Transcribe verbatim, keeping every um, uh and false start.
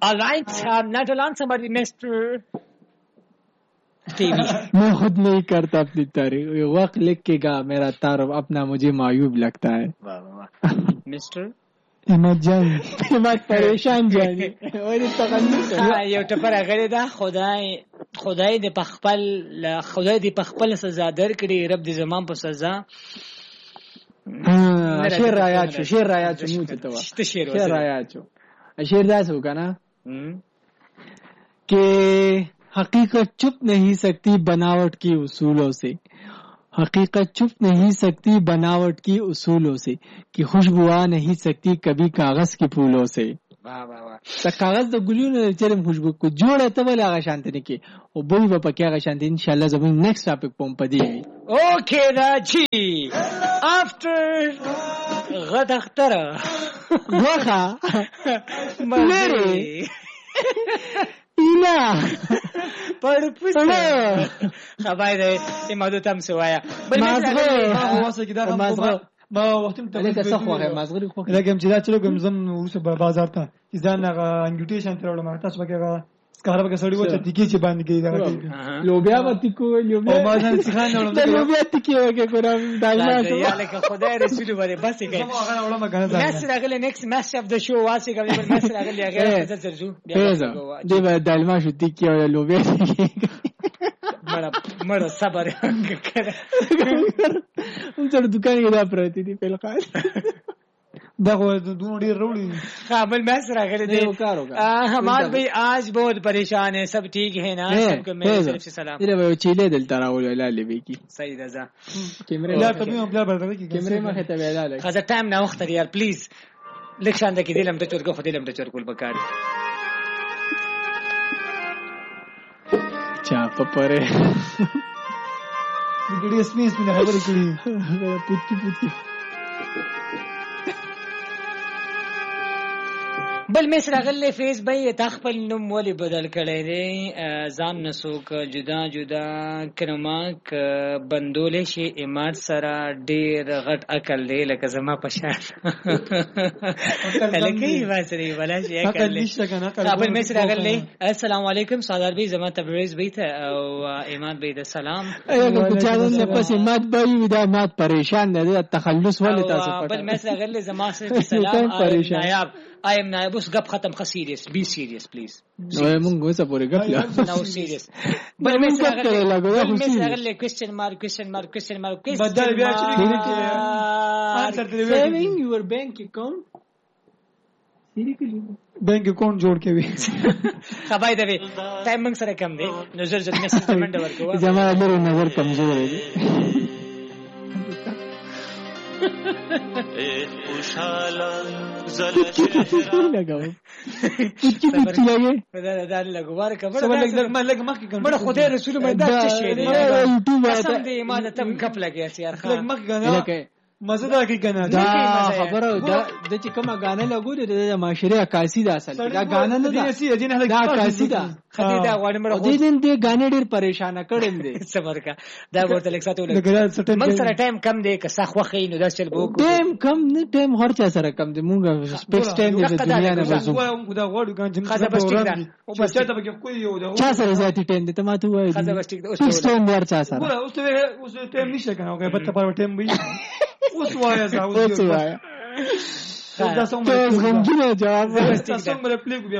All right, um, now to learn somebody, Mister T V. मैं खुद नहीं करता अपनी तारीफ, वक्त लिख के गा मेरा तारुफ अपना मुझे मायूब लगता है. वाह वाह. Mister हिम्मत जान हिम्मत परेशान जानी और तकल्लुस ها یو ټپر غړي دا خدای خدای دې پخپل خدای دې پخپل سزا درکړي رب دې زمان په سزا. ها شعر رايات شو شعر رايات شو مو ته وا شعر رايات شو شعر دا سو کنه کہ حقیقت چپ نہیں سکتی بناوٹ کی اصولوں سے, حقیقت چپ نہیں سکتی بناوٹ کی اصولوں سے, کہ خوشبو آ نہیں سکتی کبھی کاغذ کے پھولوں سے. واہ واہ واہ. تا کاغذ د ګلونو چرم خوشبو کو جوړه ته ولا هغه شانت نه کی او بوی په پکې هغه شانت ان شاء الله زموږ نیکسټ ټاپک پوم پدی. اوکے راجی افټر غد اختر وخه مری اینا پر پوسټ خبای دې ایمادو تم سوایا بل ما واسه کې دا ما ما وختم ته لکه څه خوغه مازغری خوغه لکه چې دا چې کوم زم اوس په بازار ته ځان هغه انګیټیشن تر وړم تاسو به هغه سکاره به سړی و چې تیکی چې باندې کې دا لوبیا وتی کو لوبیا او ما ځان څخه نه وړم دا لوبیا تیکی وکه کوم دالما یا لکه خدای رسول باندې بس کې ما هغه وړم کنه ځان مس راغله نیکست مس اف د شو واسه کوي بل مس راغله هغه څه ترجو بیا دی دالما شو تیکی او لوبیا مړه مړه صبر وکړه هم تر دکان کې دا پراتی دی په لقاء دا خو دوه ډیر وروړي. قابل میں سرا کر دے ہمارے بھائی آج بہت پریشان ہے, سب ٹھیک ہے نا, سب کو میری طرف سے سلام. میرے بھائی چیلے دل تراول ولا لبی کی صحیح رضا کیمرے لا تبي بلا برده کی کیمرے ما خته ویلا لک خاطر ټایم نه وخت یار پلیز لک شان د کې دلم ته چور کو خدلم ته چور کول بکار چا پپره ګډي اسمیس په خبرې کړې پوتکی پوتکی بل مصر غل فیس بھائی تخپل نوم ولی بدل کړي دي ځان نسوک جدا جدا کرما ک بندول شي ایمان سره ډیر غټ عقل دی لکه زما پشان لکه واسري ولا شي عقل بل مصر غل السلام علیکم سردار بھائی زما تبریز بھائی تھا او ایمان بھائی د سلام ایو چالن نه پس ایمان بھائی ودا مات پریشان نه تخلص ولې تاسو پټه بل مصر غل زما سره سلام نایاب I am نائب اس گپ ختم خ سیریس بی سیریس پلیز نو مونږ وسه پورې غپ لا نو سیریس بل مې سره بل مې سره کوېسچن مارک کوېسچن مارک کوېسچن مارک بدل بیا چې انسر ته سیوینګ یور بانک اکاؤنٹ سیریکلی بانک اکاؤنٹ جوړ کې وي خبای دی ټایم موږ سره کم دی نظر زړه میسج کمنټ ورکوه جما له نظر کمزور دی اے خوشالا زل لگاو پوتکی پوتکی لگے دا دا لگو بار کبر سب لگ لگ لگ مخ کې مړ خدای رسول مې دا څه شی دی یوټیوب قسم دې ایمان ته غپ لګیا سی یار لگ مخ کنه مزه دا کې کنه دا خبره دا د چې کومه غانه لګول د معاشره عکاسی دا اصل دا غانه نه دا سی اجن هله دا عکاسی دا خدای دا غوړ مړ خو دې دې غانه ډیر پریشان کړم دې صبر کا دا ورته لک ساتو لګ من سره ټایم کم دی که سخ وخی نو دا چل بو ټایم کم نه ټایم هر چا سره کم دی مونږ سپیکس ټایم د دنیا نه وځو دا غوړ کان چې خزه بس ټیک ده او بس ته به کوی یو دا چا سره ذاتی ټایم دی ته ما ته وای خزه بس ټیک ده اوس ټایم ور چا سره اوس ته اوس ټایم نشته کنه او په ته ټایم وي اوس وایا زاو اوس وایا دا څنګه ته غمجنه جواب دا څنګه پلیګ